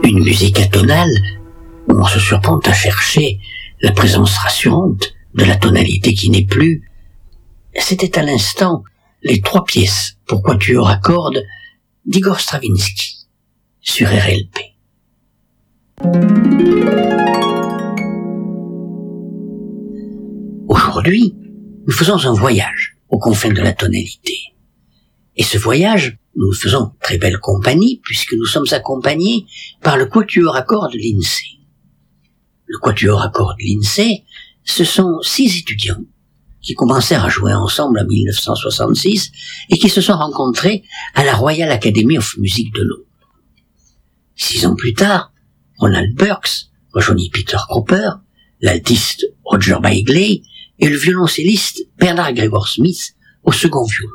Une musique atonale où on se surprend à chercher la présence rassurante de la tonalité qui n'est plus. C'était à l'instant les 3 pièces pour quatuor à cordes d'Igor Stravinsky sur RLP. Aujourd'hui, nous faisons un voyage aux confins de la tonalité. Et ce voyage, nous le faisons très belle compagnie puisque nous sommes accompagnés par le quatuor à cordes l'INSEE. Le quatuor à cordes l'INSEE, ce sont 6 étudiants qui commencèrent à jouer ensemble en 1966 et qui se sont rencontrés à la Royal Academy of Music de Londres. 6 ans plus tard, Ronald Burks rejoignit Peter Cropper, l'altiste Roger Bagley et le violoncelliste Bernard Gregor Smith au second violon.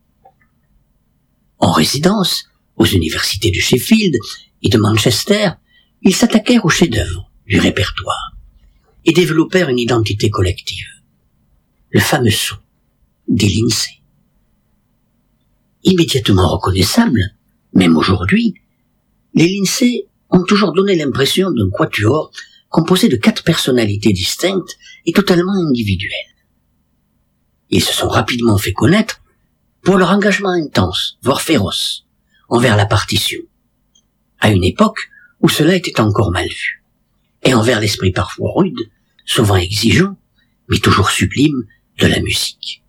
En résidence aux universités de Sheffield et de Manchester, ils s'attaquèrent aux chefs-d'œuvre du répertoire et développèrent une identité collective, le fameux son des l'INSEE. Immédiatement reconnaissable, même aujourd'hui, les l'INSEE ont toujours donné l'impression d'un quatuor composé de 4 personnalités distinctes et totalement individuelles. Ils se sont rapidement fait connaître pour leur engagement intense, voire féroce, envers la partition, à une époque où cela était encore mal vu, et envers l'esprit parfois rude, souvent exigeant, mais toujours sublime de la musique.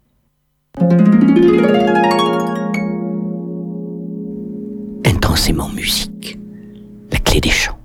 Intensément musique, la clé des chants.